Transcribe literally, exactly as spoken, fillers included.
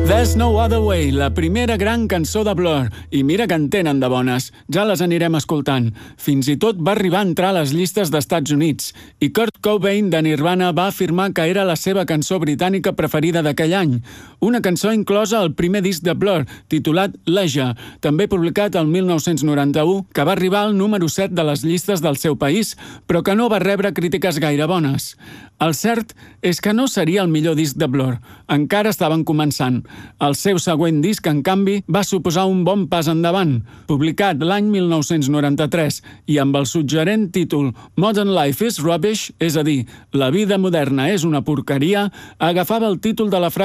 There's No Other Way, la primera gran cançó de Blur. I mira que en tenen de bones. Ja les anirem escoltant. Fins i tot va arribar a entrar a les llistes d'Estats Units. I Kurt Cobain de Nirvana va afirmar que era la seva cançó britànica preferida d'aquell any. Una cançó inclosa al primer disc de Blur, titulat Leisure, també publicat el mil nou-cents noranta-u, que va arribar al número set de les llistes del seu país, però que no va rebre crítiques gaire bones. El cert és que no seria el millor disc de Blur. Encara estaven començant. El seu següent disc, en canvi, va suposar un bon pas endavant. Publicat l'any mil nou-cents noranta-tres i amb el suggerent títol Modern Life is Rubbish, és a dir, La vida moderna és una porqueria, agafava el títol de la frase